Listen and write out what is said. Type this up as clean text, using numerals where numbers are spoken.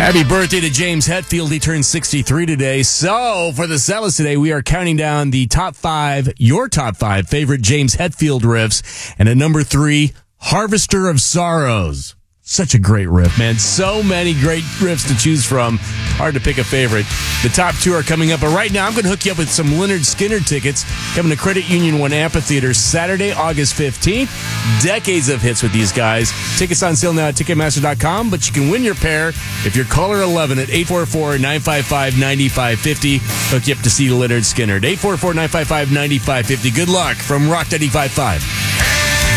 Happy birthday to James Hetfield. He turned 63 today. So, for the Zealous today, we are counting down the your top five favorite James Hetfield riffs. And at number 3, Harvester of Sorrows. Such a great riff, man. So many great riffs to choose from. Hard to pick a favorite. The top 2 are coming up, but right now I'm going to hook you up with some Lynyrd Skynyrd tickets coming to Credit Union 1 Amphitheater Saturday, August 15th. Decades of hits with these guys. Tickets on sale now at Ticketmaster.com, but you can win your pair if you're caller 11 at 844-955-9550. Hook you up to see Lynyrd Skynyrd. 844-955-9550. Good luck from Rock 95.5.